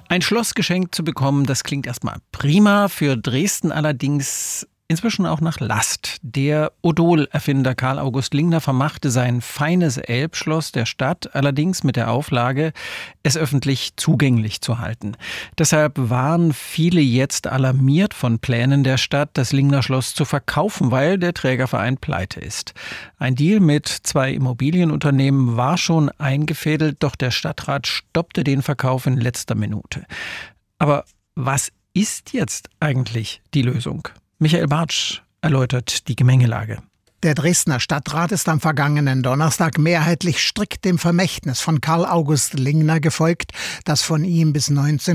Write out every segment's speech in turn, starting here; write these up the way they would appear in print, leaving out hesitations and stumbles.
Ein Schloss geschenkt zu bekommen, das klingt erstmal prima, für Dresden allerdings inzwischen auch nach Last. Der Odol-Erfinder Karl August Lingner vermachte sein feines Elbschloss der Stadt, allerdings mit der Auflage, es öffentlich zugänglich zu halten. Deshalb waren viele jetzt alarmiert von Plänen der Stadt, das Lingner Schloss zu verkaufen, weil der Trägerverein pleite ist. Ein Deal mit 2 Immobilienunternehmen war schon eingefädelt, doch der Stadtrat stoppte den Verkauf in letzter Minute. Aber was ist jetzt eigentlich die Lösung? Michael Bartsch erläutert die Gemengelage. Der Dresdner Stadtrat ist am vergangenen Donnerstag mehrheitlich strikt dem Vermächtnis von Karl August Lingner gefolgt, das von ihm bis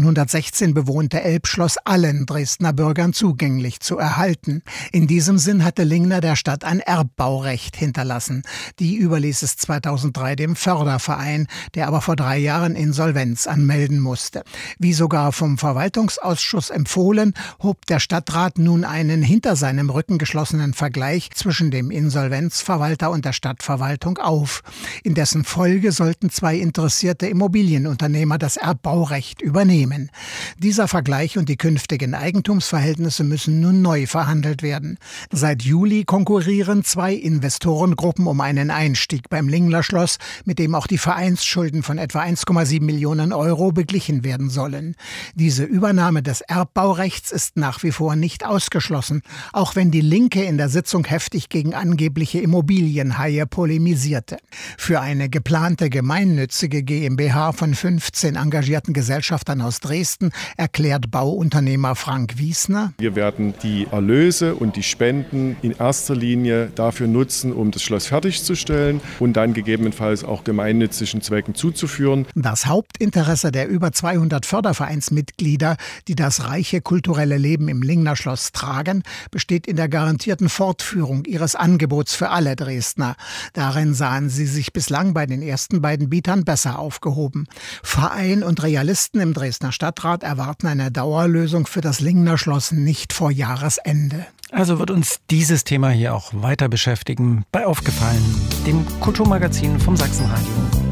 1916 bewohnte Elbschloss allen Dresdner Bürgern zugänglich zu erhalten. In diesem Sinn hatte Lingner der Stadt ein Erbbaurecht hinterlassen. Die überließ es 2003 dem Förderverein, der aber vor 3 Jahren Insolvenz anmelden musste. Wie sogar vom Verwaltungsausschuss empfohlen, hob der Stadtrat nun einen hinter seinem Rücken geschlossenen Vergleich zwischen dem Insolvenzverwalter und der Stadtverwaltung auf. In dessen Folge sollten 2 interessierte Immobilienunternehmer das Erbbaurecht übernehmen. Dieser Vergleich und die künftigen Eigentumsverhältnisse müssen nun neu verhandelt werden. Seit Juli konkurrieren 2 Investorengruppen um einen Einstieg beim Lingner Schloss, mit dem auch die Vereinsschulden von etwa 1,7 Millionen Euro beglichen werden sollen. Diese Übernahme des Erbbaurechts ist nach wie vor nicht ausgeschlossen, auch wenn die Linke in der Sitzung heftig gegen angebliche Immobilienhaie polemisierte. Für eine geplante gemeinnützige GmbH von 15 engagierten Gesellschaftern aus Dresden erklärt Bauunternehmer Frank Wiesner: Wir werden die Erlöse und die Spenden in erster Linie dafür nutzen, um das Schloss fertigzustellen und dann gegebenenfalls auch gemeinnützigen Zwecken zuzuführen. Das Hauptinteresse der über 200 Fördervereinsmitglieder, die das reiche kulturelle Leben im Lingner Schloss tragen, besteht in der garantierten Fortführung ihres Angebots für alle Dresdner. Darin sahen sie sich bislang bei den ersten beiden Bietern besser aufgehoben. Verein und Realisten im Dresdner Stadtrat erwarten eine Dauerlösung für das Lingner Schloss nicht vor Jahresende. Also wird uns dieses Thema hier auch weiter beschäftigen bei Aufgefallen, dem Kulturmagazin vom Sachsenradio.